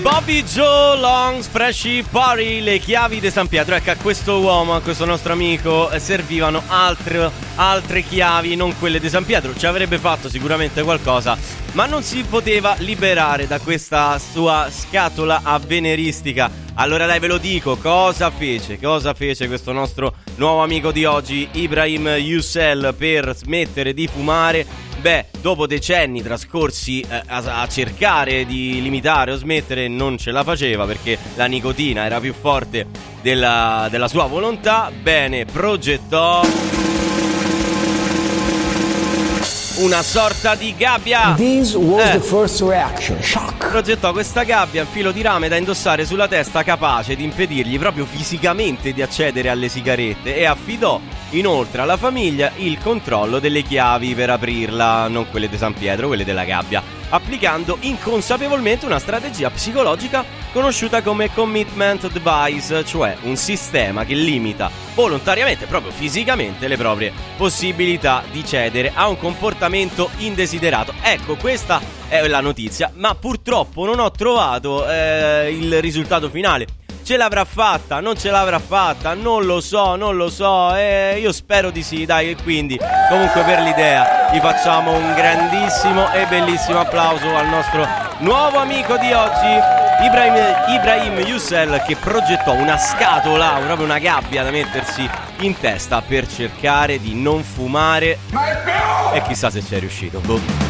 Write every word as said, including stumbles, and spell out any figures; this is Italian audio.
Bobby Joe Long's Freshie Party, le chiavi di San Pietro. Ecco, a questo uomo, a questo nostro amico servivano altre, altre chiavi, non quelle di San Pietro. Ci avrebbe fatto sicuramente qualcosa, ma non si poteva liberare da questa sua scatola avveniristica. Allora dai, ve lo dico, cosa fece? Cosa fece questo nostro nuovo amico di oggi, Ibrahim Youssel, per smettere di fumare? Beh, dopo decenni trascorsi eh, a, a cercare di limitare o smettere, non ce la faceva perché la nicotina era più forte della, della sua volontà. Bene, progettò una sorta di gabbia. This was eh. the first reaction, shock. Progettò questa gabbia a filo di rame da indossare sulla testa, capace di impedirgli proprio fisicamente di accedere alle sigarette, e affidò inoltre alla famiglia il controllo delle chiavi per aprirla, non quelle di San Pietro, quelle della gabbia, applicando inconsapevolmente una strategia psicologica conosciuta come commitment device, cioè un sistema che limita volontariamente, proprio fisicamente, le proprie possibilità di cedere a un comportamento indesiderato. Ecco, questa è la notizia, ma purtroppo non ho trovato eh, il risultato finale. Ce l'avrà fatta, non ce l'avrà fatta, non lo so, non lo so, eh, io spero di sì, dai, e quindi comunque per l'idea gli facciamo un grandissimo e bellissimo applauso al nostro nuovo amico di oggi, Ibrahim, Ibrahim Youssel, che progettò una scatola, proprio una gabbia da mettersi in testa per cercare di non fumare, e chissà se ci è riuscito. Boh.